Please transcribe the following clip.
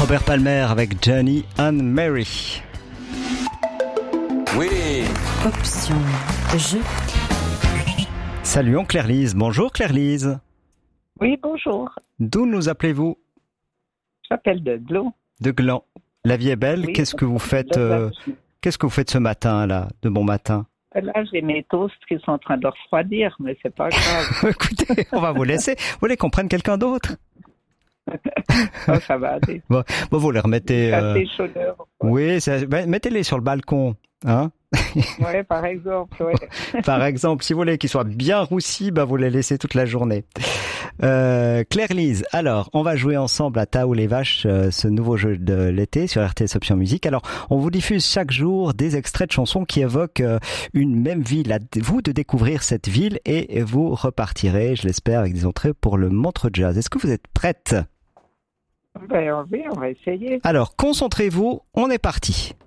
Robert Palmer avec Johnny and Mary. Oui. Option jeu. Saluons Claire-Lise. Bonjour Claire-Lise. Oui, bonjour. D'où nous appelez-vous? J'appelle de Gland. De Gland. La vie est belle. Oui, Qu'est-ce que vous faites ce matin là, de bon matin? Là, j'ai mes toasts qui sont en train de refroidir, mais c'est pas grave. Écoutez, on va vous laisser. Vous voulez qu'on prenne quelqu'un d'autre? Oh, ça va aller. Bon, vous les remettez. Assez chaudeur. Oui, mettez-les sur le balcon, hein? Ouais, par exemple. Ouais. Par exemple, si vous voulez qu'ils soient bien roussis, vous les laissez toute la journée. Claire-Lise, alors, on va jouer ensemble à Tao les vaches, ce nouveau jeu de l'été sur RTS Option Musique. Alors, on vous diffuse chaque jour des extraits de chansons qui évoquent une même ville. À vous de découvrir cette ville et vous repartirez, je l'espère, avec des entrées pour le Montreux Jazz. Est-ce que vous êtes prête? Ben, oui, on va essayer. Alors, concentrez-vous, on est parti.